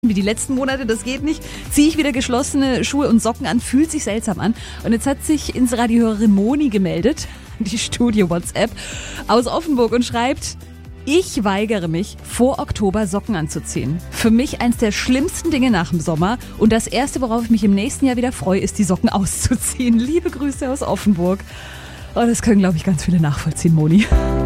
wie die letzten Monate, das geht nicht. Ziehe ich wieder geschlossene Schuhe und Socken an, fühlt sich seltsam an. Und jetzt hat sich unsere Radiohörerin Moni gemeldet, die Studio-WhatsApp aus Offenburg und schreibt: Ich weigere mich, vor Oktober Socken anzuziehen. Für mich eins der schlimmsten Dinge nach dem Sommer. Und das Erste, worauf ich mich im nächsten Jahr wieder freue, ist, die Socken auszuziehen. Liebe Grüße aus Offenburg. Oh, das können, glaube ich, ganz viele nachvollziehen, Moni.